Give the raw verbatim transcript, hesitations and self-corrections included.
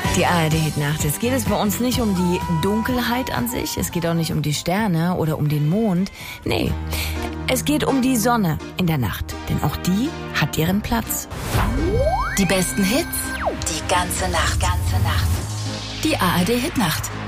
Die A R D-Hitnacht. Es geht es bei uns nicht um die Dunkelheit an sich, es geht auch nicht um die Sterne oder um den Mond. Nee, es geht um die Sonne in der Nacht, denn auch die hat ihren Platz. Die besten Hits, die ganze Nacht, ganze Nacht. Die A R D-Hitnacht.